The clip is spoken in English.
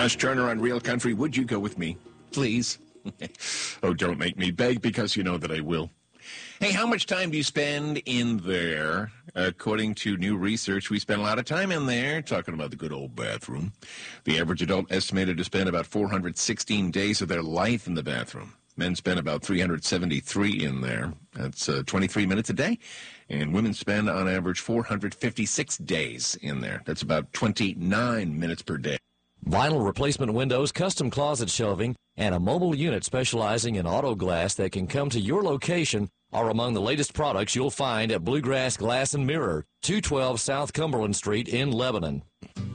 Josh Turner on Real Country. Would you go with me, please? Oh, don't make me beg, because you know that I will. Hey, how much time do you spend in there? According to new research, we spend a lot of time in there talking about the good old bathroom. The average adult estimated to spend about 416 days of their life in the bathroom. Men spend about 373 in there. That's 23 minutes a day. And women spend, on average, 456 days in there. That's about 29 minutes per day. Vinyl replacement windows, custom closet shelving, and a mobile unit specializing in auto glass that can come to your location are among the latest products you'll find at Bluegrass Glass and Mirror, 212 South Cumberland Street in Lebanon.